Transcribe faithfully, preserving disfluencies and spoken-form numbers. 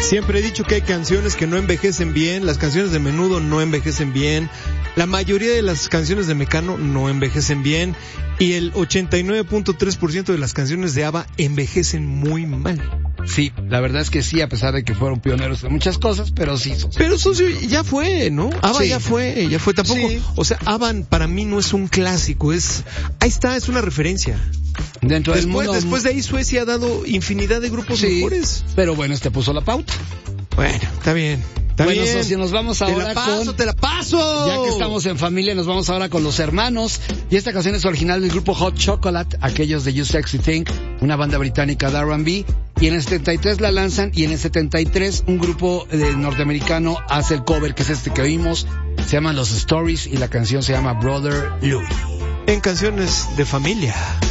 Siempre he dicho que hay canciones que no envejecen bien, las canciones de Menudo no envejecen bien, la mayoría de las canciones de Mecano no envejecen bien y el ochenta y nueve punto tres por ciento de las canciones de ABBA envejecen muy mal. Sí, la verdad es que sí, a pesar de que fueron pioneros en muchas cosas, pero sí. Son... Pero socio, ya fue, ¿no? ABBA sí. ya fue, ya fue. Tampoco, sí. O sea, ABBA para mí no es un clásico, es, ahí está, es una referencia. Dentro después, del mundo... después de ahí Suecia ha dado infinidad de grupos sí, mejores. Pero bueno, este puso la pauta. Bueno, está bien. Está bueno, bien. socio, nos vamos ahora te la paso, con... te la paso. Ya que estamos en familia, nos vamos ahora con Los Hermanos. Y esta canción es original del grupo Hot Chocolate, aquellos de You Sexy Thing, una banda británica de R and B. Y en el setenta y tres la lanzan, y en el setenta y tres un grupo eh, norteamericano hace el cover, que es este que oímos. Se llaman Los Stories y la canción se llama Brother Louie. En Canciones de Familia.